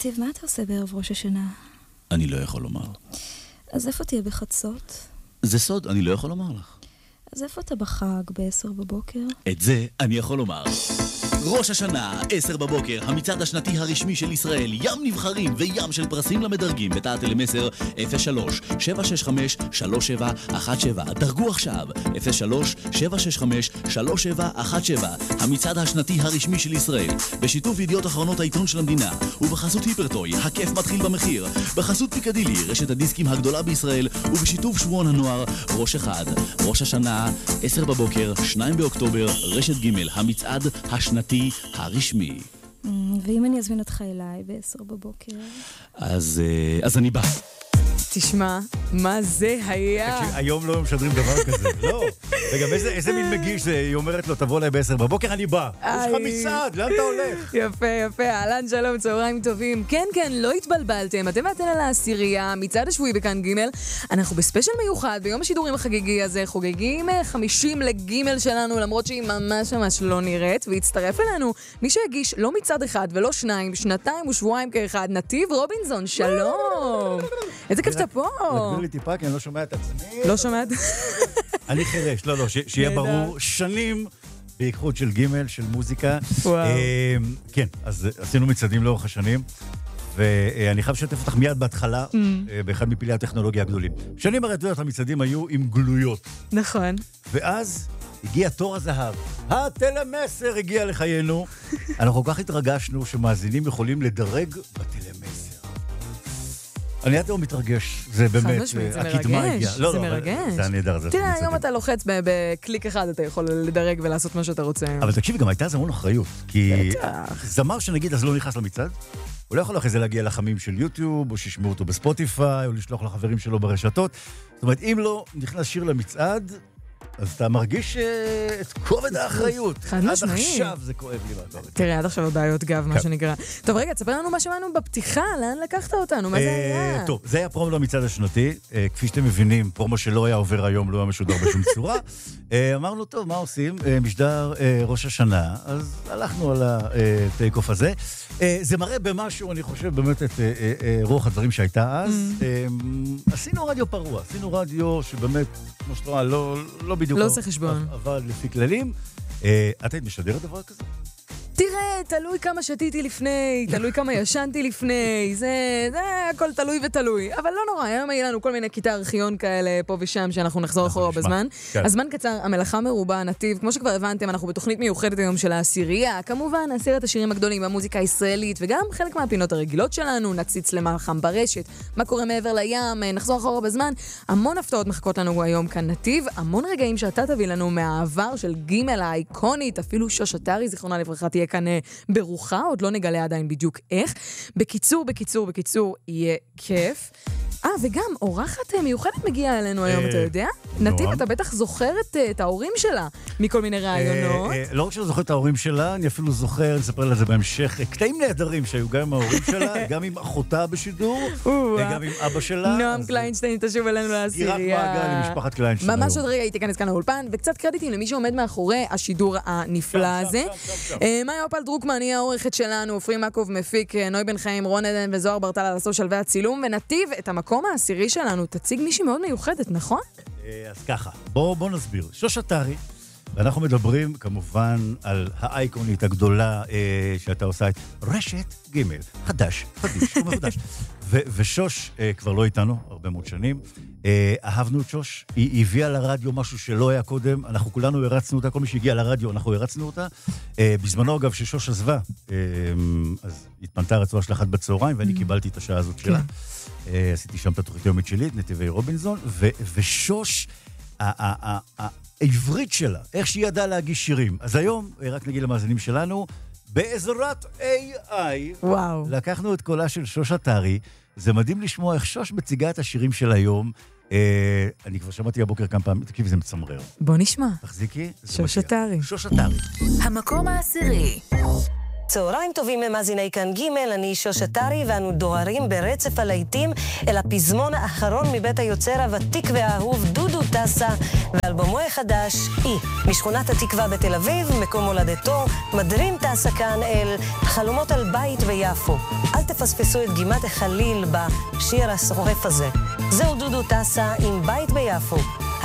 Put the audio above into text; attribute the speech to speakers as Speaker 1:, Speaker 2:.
Speaker 1: נתיב, מה אתה עושה בערב ראש השנה?
Speaker 2: אני לא יכול לומר.
Speaker 1: אז איפה תהיה בחצות?
Speaker 2: זה סוד, אני לא יכול לומר לך.
Speaker 1: אז איפה אתה בחג ב-10 בבוקר?
Speaker 2: את זה אני יכול לומר. ראש השנה, 10 בבוקר, המצעד השנתי הרשמי של ישראל, ים נבחרים וים של פרסים למדרגים בתא טלמסר 03-765-3717. דרגו עכשיו 03-765-3717, המצעד השנתי הרשמי של ישראל, בשיתוף ידיעות אחרונות העיתון של המדינה, ובחסות היפרטוי, הכיף מתחיל במחיר, בחסות פיקדילי, רשת הדיסקים הגדולה בישראל, ובשיתוף שבועון הנוער, ראש אחד. ראש השנה, 10 בבוקר, 2 באוקטובר, רשת ג', המצעד השנתי הרשמי.
Speaker 1: ואם אני אזמין אותך אליי ב-10 בבוקר?
Speaker 2: אז אני בא.
Speaker 3: תשמע, מה זה היה?
Speaker 4: תקשיב, היום לא משדרים דבר כזה, לא. וגם איזה מין מגיש זה, היא אומרת לו, תבוא אליי ב-10 בבוקר, אני בא. יש לך מצעד, לאן אתה הולך?
Speaker 3: יפה, יפה, אהלן, שלום, צהריים טובים. כן, כן, לא התבלבלתם, אתם ואתן על העשירייה, מצעד השבועי בכאן ג'. אנחנו בספיישל מיוחד, ביום השידורים החגיגי הזה, חוגגים 50 לג' שלנו, למרות שהיא ממש ממש לא נראית, והצטרף אלינו מי שהגיש לא מצעד אחד ולא שניים, שנתיים ושבועיים כאחד, נתיב רובינזון, שלום. איזה כיף שאתה פה.
Speaker 4: נגביר לי טיפה, כי אני לא שומע את עצמי.
Speaker 3: לא שומעת?
Speaker 4: אני חירש, לא, שיהיה ברור, שנים באיכות של ג' של מוזיקה.
Speaker 3: וואו.
Speaker 4: כן, אז עשינו מצעדים לאורך השנים, ואני חייב לשתף אותך מיד בהתחלה, באחד מפעילי הטכנולוגיה הגדולים. שנים הרדויות המצעדים היו עם גלויות.
Speaker 3: נכון.
Speaker 4: ואז הגיע תור הזהב. הטלמסר הגיע לחיינו. אנחנו כל כך התרגשנו שמאזינים יכולים לדרג בטלמסר. אני עד היום מתרגש, זה באמת, הקדמה הגיעה.
Speaker 3: זה מרגש.
Speaker 4: זה הנהדר, זה
Speaker 3: תראה, היום אתה לוחץ בקליק אחד, אתה יכול לדרג ולעשות מה שאתה רוצה.
Speaker 4: אבל תקשיבי, גם הייתה זמון אחריות, כי זמר שנגיד אז לא נכנס למצעד, הוא לא יכול אחרי זה להגיע לחמים של יוטיוב, או שישמעו אותו בספוטיפיי, או לשלוח לחברים שלו ברשתות. זאת אומרת, אם לא נכנס שיר למצעד, אז אתה מרגיש את כובד האחריות.
Speaker 3: חד משמעי.
Speaker 4: עד עכשיו זה כואב לי מהכובד.
Speaker 3: תראה, עד עכשיו הבעיות גב, מה שנקרא. טוב, רגע, תספר לנו מה שמענו בפתיחה, לאן לקחת אותנו, מה זה היה?
Speaker 4: טוב, זה היה פרומו למצעד השנתי. כפי שאתם מבינים, פרומו שלא היה עובר היום, לא היה משודר בשום צורה. אמרנו, טוב, מה עושים? משדר ראש השנה, אז הלכנו על הטייק אוף הזה. זה מראה במשהו, אני חושב, באמת את רוח הדברים שהייתה אז. עשינו רדיו פרוע, עשינו רדיו שבאמת, כמו שאתה רואה, לא בדיוק...
Speaker 3: לא עושה חשבון.
Speaker 4: עבד לפי כללים. את היית משדרת דבר כזה?
Speaker 3: תראה, תלוי כמה שתיתי לפני, תלוי כמה ישנתי לפני, זה הכל תלוי ותלוי. אבל לא נורא, היום היה לנו כל מיני קטעי ארכיון כאלה פה ושם שאנחנו נחזור אחורה בזמן. הזמן קצר, המלאכה מרובה, נתיב, כמו שכבר הבנתם, אנחנו בתוכנית מיוחדת היום של העשירייה, כמובן, 10 השירים הגדולים במוזיקה הישראלית, וגם חלק מהפינות הרגילות שלנו, נציץ למלחם ברשת, מה קורה מעבר לים, נחזור אחורה בזמן. המון הפתעות מחכות לנו היום כאן נתיב, המון רגעים שאתה תביא לנו מהעבר של ג' האיקונית, אפילו שוש אתרי, זיכרונה לברכה, תהיה כאן ברוחה, עוד לא נגלה עדיין בדיוק איך. בקיצור, יהיה כיף. וגם אורחת מיוחדת מגיעה אלינו היום, אתה יודע? נתיב, אתה בטח זוכר את ההורים שלה מכל מיני רעיונות.
Speaker 4: לא רק שאני זוכר את ההורים שלה, אני אפילו זוכר, נספר על זה בהמשך, קטעים נהדרים שהיו גם עם ההורים שלה, גם עם אחותה בשידור, גם עם אבא שלה.
Speaker 3: נועם קליינשטיין תשוב אלינו לעשירייה.
Speaker 4: סגירת מעגל עם משפחת קליינשטיין.
Speaker 3: ממש עוד רגע הייתי כאן כאן האולפן, וקצת קרדיטים למי שעומד מאחורי השידור הנפלא הזה. מאיה אופל דרוקמן היא העורכת שלנו, עופרי מקוב מפיק, נוי בן חיים, רון עדן וזוהר ברטל על הסושיאל והצילום, ונתיב את המקום העשירי שלנו תציג מישהי מאוד מיוחדת, נכון?
Speaker 4: אז ככה, בוא נסביר. שוש אתרי, ואנחנו מדברים כמובן על האייקונית הגדולה שאתה עושה את רשת ג' חדיש, ומחודש. ושוש כבר לא איתנו, הרבה מאוד שנים. אהבנו את שוש, היא הביאה לרדיו משהו שלא היה קודם, אנחנו כולנו הרצנו אותה, כל מי שהגיע לרדיו אנחנו הרצנו אותה. בזמנו אגב ששוש עזבה, אז התפנתה הרצועה של 1 בצהריים, ואני קיבלתי את השעה הזאת שלה. עשיתי שם את התוכנית היומית שלי, את נתיבי רובינזון, ושוש, העברית שלה, איך שהיא ידעה להגיש שירים. אז היום, רק נגיד למאזינים שלנו, בעזרת AI,
Speaker 3: וואו.
Speaker 4: לקחנו את קולה של שוש אתרי, זה מדהים לשמוע איך שוש מציגה את השירים של היום. אני כבר שמעתי הבוקר כמה פעמים, תקשיבי, זה מצמרר.
Speaker 3: בוא נשמע.
Speaker 4: תחזיקי.
Speaker 3: שוש אתרי.
Speaker 4: שוש אתרי.
Speaker 5: המקום העשירי. צהריים טובים ממאזיני כאן ג', אני שוש אתרי, ואנו דוהרים ברצף הלהיטים אל הפזמון האחרון מבית היוצר הוותיק והאהוב דודו טסה, ואלבומו החדש, אי, משכונת התקווה בתל אביב, מקום הולדתו, מדרים טסה כאן אל חלומות על בית ביפו. אל תפספסו את גימת החליל בשיר השורף הזה. זהו דודו טסה עם בית ביפו.